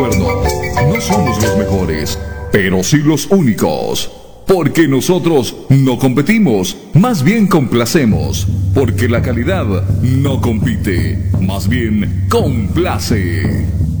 No somos los mejores, pero sí los únicos. Porque nosotros no competimos, más bien complacemos. Porque la calidad no compite, más bien complace.